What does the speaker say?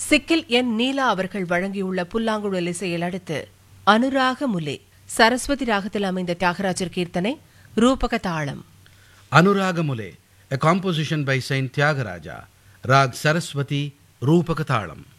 Sickle என் நீலா அவர்கள் வழங்கியுள்ள புல்லாங்குழல் இசையில் அடுத்து அனுராக முலே சரஸ்வதி ராகத்தில் அமைந்த தியாகராஜர் கீர்த்தனை ரூபக தாளம். Anuraga Mule, a composition by Saint Tyagaraja, Rag Saraswati, Rupaka Thalam.